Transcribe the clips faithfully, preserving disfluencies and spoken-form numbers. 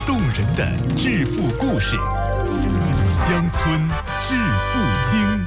动人的致富故事，乡村致富经。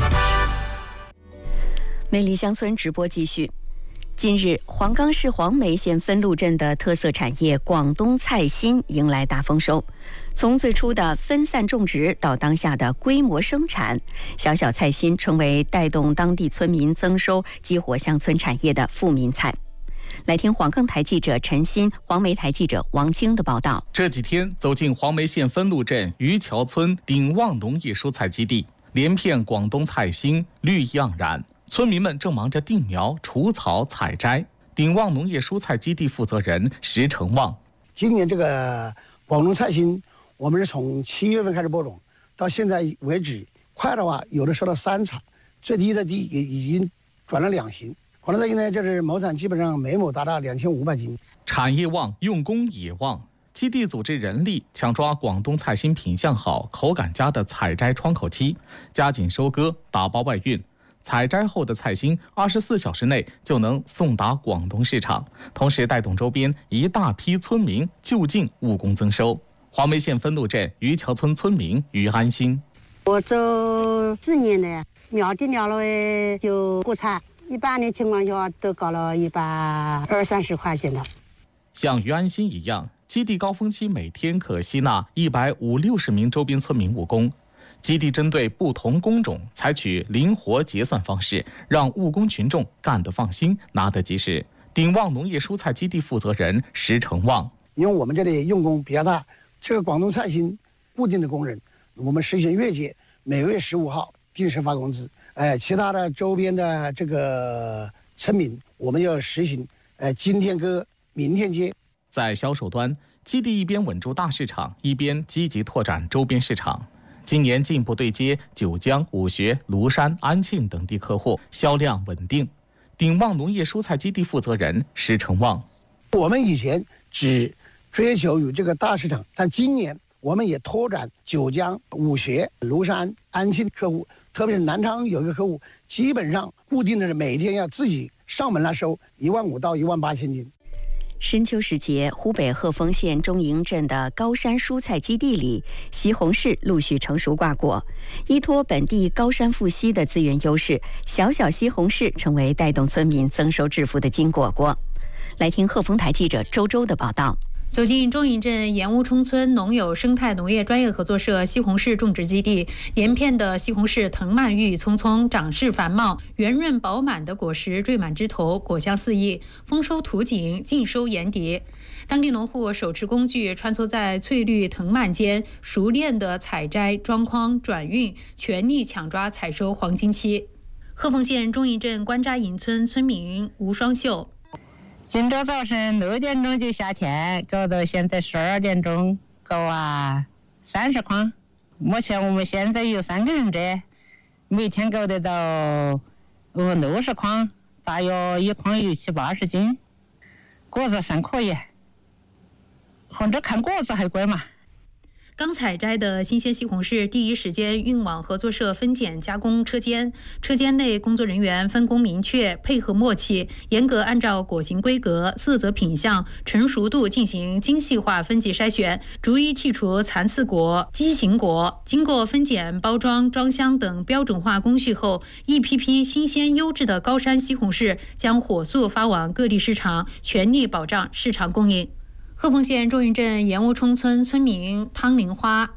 美丽乡村直播继续。近日，黄冈市黄梅县分路镇的特色产业广东菜心迎来大丰收。从最初的分散种植到当下的规模生产，小小菜心成为带动当地村民增收、激活乡村产业的富民菜。来听黄冈台记者陈鑫、黄梅台记者王晶的报道。 这几天走进黄梅县分路镇渔桥村鼎旺农业蔬菜基地，连片广东菜心绿意盎然，村民们正忙着定苗、除草、采摘。鼎旺农业蔬菜基地负责人石成旺： 今年这个广东菜心，我们是从七月份开始播种，到现在为止，快的话有的收到三场，最低的地也已经转了两型。广东菜心呢，就是亩产基本上每亩达到两千五百斤。 产业旺，用工也旺。基地组织人力抢抓广东菜心品相好、口感佳的采摘窗口期，加紧收割，打包外运。采摘后的菜心二十四小时内就能送达广东市场，同时带动周边一大批村民就近务工增收。黄梅县分路镇渔桥村村民于安心： 我走四年了，苗地苗了就国产，一般的情况下都搞了一百二三十块钱的。 像于安心一样，基地高峰期每天可吸纳一百五六十名周边村民务工。基地针对不同工种采取灵活结算方式，让务工群众干得放心，拿得及时。鼎旺农业蔬菜基地负责人石成旺： 因为我们这里用工比较大，这个广东菜心固定的工人，我们实行月结，每个月十五号定时发工资。哎，其他的周边的这个村民，我们要实行哎今天割，明天接。 在销售端，基地一边稳住大市场，一边积极拓展周边市场。今年进一步对接九江、武穴、庐山、安庆等地客户，销量稳定。鼎旺农业蔬菜基地负责人石成旺： 我们以前只追求有这个大市场，但今年我们也拓展九江、武穴、庐山、安庆客户，特别是南昌有一个客户，基本上固定的是每天要自己上门来收一万五到一万八千斤。 深秋时节，湖北鹤峰县中营镇的高山蔬菜基地里，西红柿陆续成熟挂果。依托本地高山富硒的资源优势，小小西红柿成为带动村民增收致富的金果果。来听鹤峰台记者周周的报道。 走进中营镇盐屋冲村农友生态农业专业合作社西红柿种植基地，连片的西红柿藤蔓郁郁葱葱，长势繁茂，圆润饱满的果实缀满枝头，果香四溢，丰收图景，尽收眼底。当地农户手持工具穿梭在翠绿藤蔓间，熟练的采摘、装筐、转运，全力抢抓采收黄金期。鹤峰县中营镇关扎营村村民吴双秀： 今朝早晨六点钟就下田，搞到现在十二点钟，搞啊三十筐。目前我们现在有三个人者，每天搞得到呃六十筐，大约一筐有七八十斤，果子算可以。反正看果子还贵嘛。 刚采摘的新鲜西红柿第一时间运往合作社分拣加工车间，车间内工作人员分工明确，配合默契，严格按照果形规格、色泽品相、成熟度进行精细化分级筛选，逐一剔除残次果、畸形果。经过分拣、包装、装箱等标准化工序后，一批批新鲜优质的高山西红柿将火速发往各地市场，全力保障市场供应。鹤峰县中营镇盐屋冲村村民汤玲花：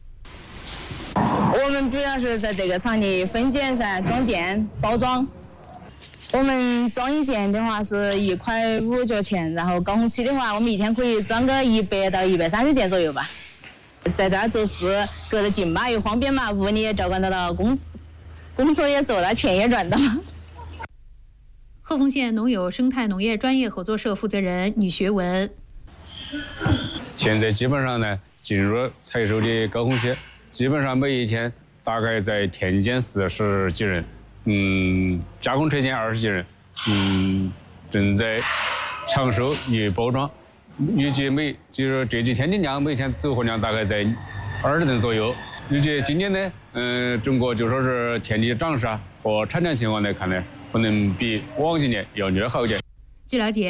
我们主要是在这个厂里分拣噻、装件、包装。我们装一件的话是一块五角钱，然后高峰期的话，我们一天可以装个一百到一百三十件左右吧。在这儿做事隔得近嘛，又方便嘛，屋里也照管得到，工工作也做了，钱也赚到。 鹤峰县农友生态农业专业合作社负责人吕学文： 现在基本上呢，进入采收的高峰期，基本上每一天大概在田间四十几人，嗯，加工车间二十几人，嗯，正在抢收与包装。预计每就是这几天的量，每天走货量大概在二十吨左右。预计今年呢，嗯，整个就说是田地长势啊和产量情况来看呢，可能比往几年要略好一点。 据了解，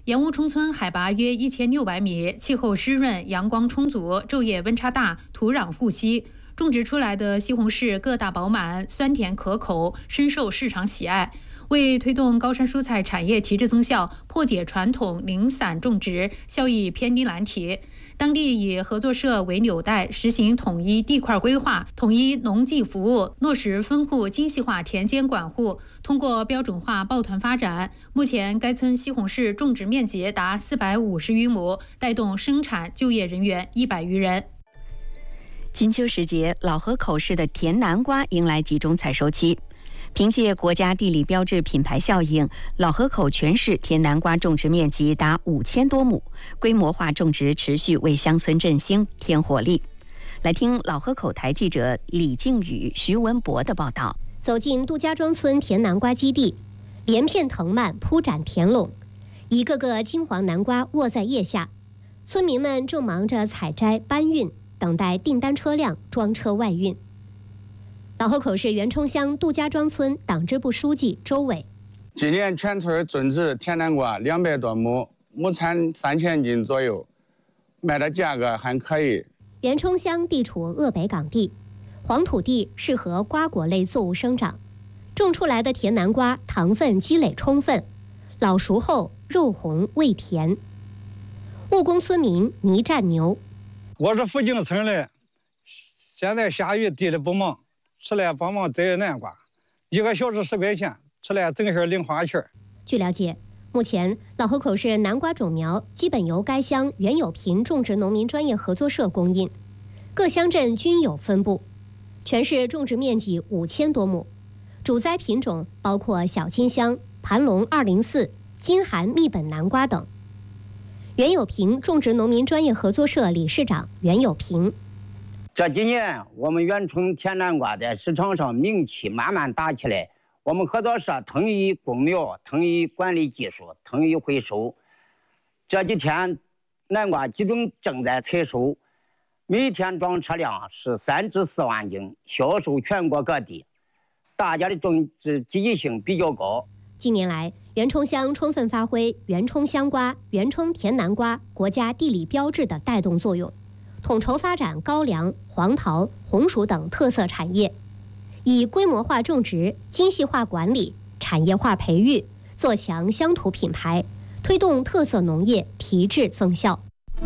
盐坞冲村海拔约一千六百米，气候湿润，阳光充足，昼夜温差大，土壤富硒。种植出来的西红柿个大饱满，酸甜可口，深受市场喜爱。为推动高山蔬菜产业提质增效，破解传统零散种植效益偏低难题，当地以合作社为纽带，实行统一地块规划、统一农技服务，落实分户精细化田间管护，通过标准化抱团发展。目前，该村西红柿种植面积达四百五十余亩，带动生产就业人员一百余人。 金秋时节，老河口市的甜南瓜迎来集中采收期。凭借国家地理标志品牌效应，老河口全市甜南瓜种植面积达五千多亩，规模化种植持续为乡村振兴添活力。来听老河口台记者李靖宇、徐文博的报道。 走进杜家庄村甜南瓜基地，连片藤蔓铺展田垄，一个个金黄南瓜卧在叶下，村民们正忙着采摘搬运，等待订单车辆装车外运。老河口市袁冲乡杜家庄村党支部书记周伟： 今年全村种植甜南瓜两百多亩，亩产三千斤左右，卖的价格还可以。 袁冲乡地处鄂北港地，黄土地适合瓜果类作物生长，种出来的甜南瓜糖分积累充分，老熟后肉红味甜。务工村民倪占牛： 我是附近村的，现在下雨地里不忙，吃来帮忙摘南瓜，一个小时十块钱，吃来整下零花钱。 据了解，目前老河口市南瓜种苗基本由该乡原有品种植农民专业合作社供应，各乡镇均有分布。全市种植面积五千多亩，主栽品种包括小金香、盘龙二零四、金韩蜜本南瓜等。袁有平种植农民专业合作社理事长袁有平： 这几年我们袁冲甜南瓜在市场上名气慢慢打起来，我们合作社统一供苗、统一管理技术、统一回收。这几天南瓜集中正在采收，每天装车辆是三至四万斤，销售全国各地，大家的种植积极性比较高。 近年来，袁冲乡充分发挥袁冲香瓜、袁冲甜南瓜国家地理标志的带动作用，统筹发展高粱、黄桃、红薯等特色产业，以规模化种植、精细化管理、产业化培育，做强乡土品牌，推动特色农业提质增效。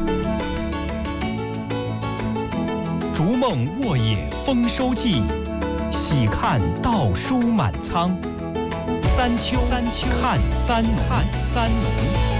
逐梦沃野丰收季，喜看稻书满仓。三秋三秋看三农看三农。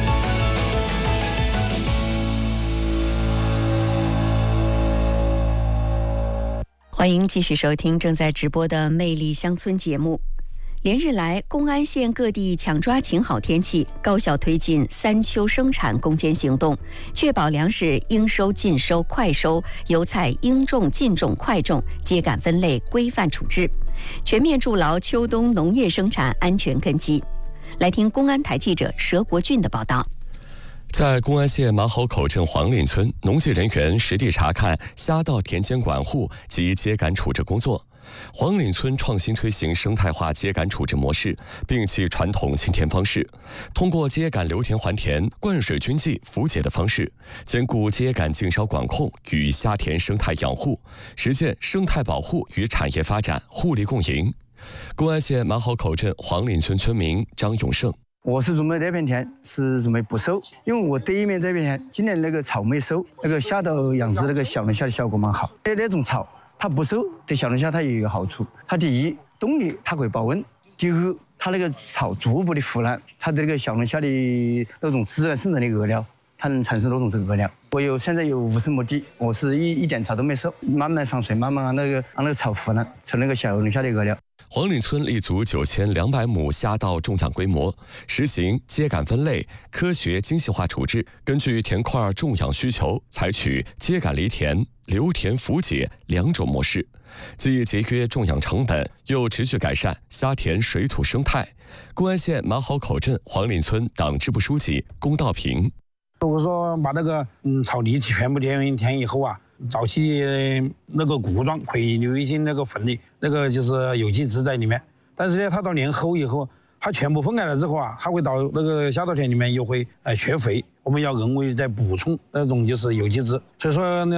欢迎继续收听正在直播的《魅力乡村》节目。连日来，公安县各地抢抓晴好天气，高效推进三秋生产攻坚行动，确保粮食应收尽收快收，油菜应种尽种快种，秸秆分类规范处置，全面筑牢秋冬农业生产安全根基。来听公安台记者佘国俊的报道。 在公安县马吼口镇黄岭村，农技人员实地查看虾稻田间管护及秸秆处置工作。黄岭村创新推行生态化秸秆处置模式，摒弃传统清田方式，通过秸秆留田还田、灌水均剂、伏解的方式，兼顾秸秆净烧管控与虾田生态养护，实现生态保护与产业发展互利共赢。公安县马吼口镇黄岭村村民张永胜： 我是准备这片田是准备不收，因为我对面这片田今年那个草没收，那个虾稻养殖那个小龙虾的效果蛮好。那那种草它不收，对小龙虾它也有一个好处，它第一冬里它可以保温，第二它那个草逐步的腐烂，它的那个小龙虾的那种自然生长的鹅料，它能产生那种鹅料。我有现在有五十亩地，我是一一点草都没收，慢慢上水，慢慢让那个让那个草腐烂，成那个小龙虾的鹅料。 黄岭村立足九千两百亩虾稻种养规模，实行秸秆分类、科学精细化处置，根据田块种养需求，采取秸秆犁田、留田伏解两种模式，既节约种养成本，又持续改善虾田水土生态。公安县马吼口镇黄岭村党支部书记龚道平： 如果说把那个嗯草地全部填田以后啊，早期那个固状可以留一些那个粉粒，那个就是有机质在里面。但是呢，它到年后以后， 它全部分开了之后啊，它会到那个下稻田里面又会呃缺肥，我们要额外再补充那种就是有机质。所以说呢，